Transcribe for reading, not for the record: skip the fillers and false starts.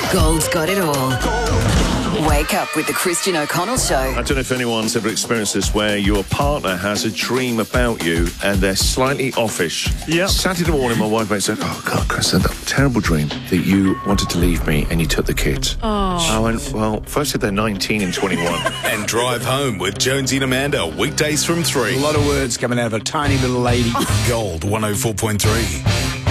Gold's got it all. Wake up with the Christian O'Connell Show. I don't know if anyone's ever experienced this, where your partner has a dream about you and they're slightly offish. Yep. Saturday morning, my wife mate said, "Oh God, Chris, I had a terrible dream that you wanted to leave me and you took the kids." Oh. I went, well, first said they're 19 and 21. And Drive Home with Jonesy and Amanda, weekdays from 3. A lot of words coming out of a tiny little lady. Gold 104.3.